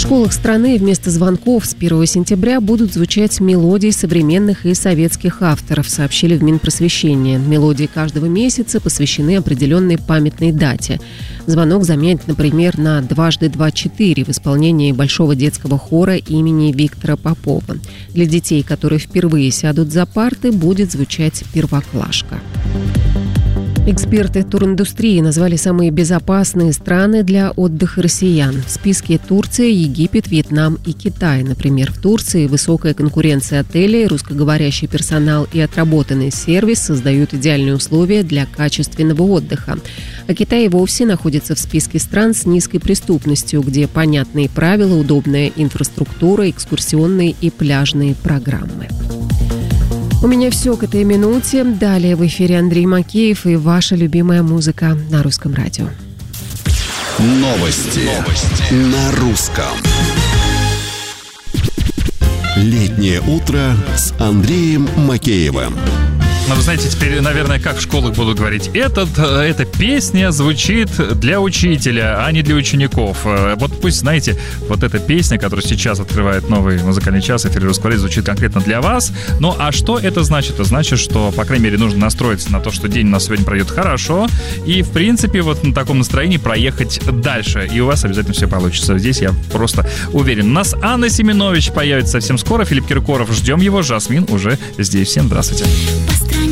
школах страны вместо звонков с 1 сентября будут звучать мелодии современных и советских авторов, сообщили в Минпросвещении. Мелодии каждого месяца посвящены определенной памятной дате. Звонок заменит, например, на «Дважды 2-4» в исполнении Большого детского хора имени Виктора Попова. Для детей, которые впервые сядут за парты, будет звучать «Первоклашка». Эксперты туриндустрии назвали самые безопасные страны для отдыха россиян. В списке Турция, Египет, Вьетнам и Китай. Например, в Турции высокая конкуренция отелей, русскоговорящий персонал и отработанный сервис создают идеальные условия для качественного отдыха. А Китай и вовсе находится в списке стран с низкой преступностью, где понятные правила, удобная инфраструктура, экскурсионные и пляжные программы. У меня все к этой минуте. Далее в эфире Андрей Макеев и ваша любимая музыка на Русском радио. Новости на русском. Летнее утро с Андреем Макеевым. Но вы знаете, теперь, наверное, как в школах будут говорить, эта песня звучит для учителя, а не для учеников. Вот пусть, знаете, вот эта песня, которая сейчас открывает новый музыкальный час, эфир Русского радио, звучит конкретно для вас. Ну, а что это значит? Это значит, что, по крайней мере, нужно настроиться на то, что день у нас сегодня пройдет хорошо, и, в принципе, вот на таком настроении проехать дальше. И у вас обязательно все получится. Здесь я просто уверен. У нас Анна Семенович появится совсем скоро, Филипп Киркоров. Ждем его, Жасмин уже здесь. Всем здравствуйте.